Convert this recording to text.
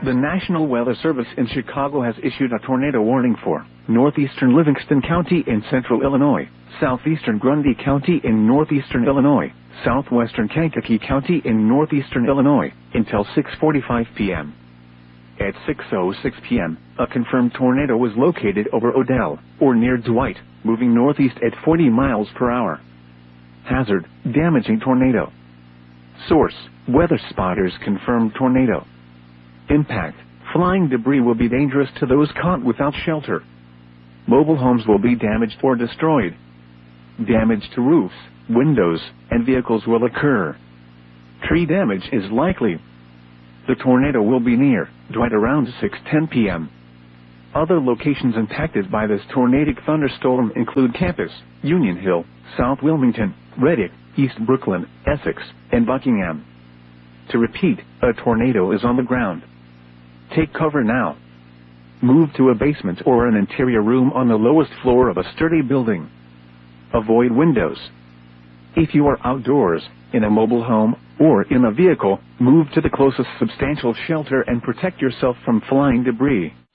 The National Weather Service in Chicago has issued a tornado warning for northeastern Livingston County in central Illinois, southeastern Grundy County in northeastern Illinois, southwestern Kankakee County in northeastern Illinois, until 6:45 p.m. At 6:06 p.m., a confirmed tornado was located over Odell, or near Dwight, moving northeast at 40 miles per hour. Hazard: damaging tornado. Source: Weather Spotters confirmed tornado. Impact: flying debris will be dangerous to those caught without shelter. Mobile homes will be damaged or destroyed. Damage to roofs, windows, and vehicles will occur. Tree damage is likely. The tornado will be near Dwight around 6:10 p.m. Other locations impacted by this tornadic thunderstorm include Campus, Union Hill, South Wilmington, Reddick, East Brooklyn, Essex, and Buckingham. To repeat, a tornado is on the ground. Take cover now. Move to a basement or an interior room on the lowest floor of a sturdy building. Avoid windows. If you are outdoors, in a mobile home, or in a vehicle, move to the closest substantial shelter and protect yourself from flying debris.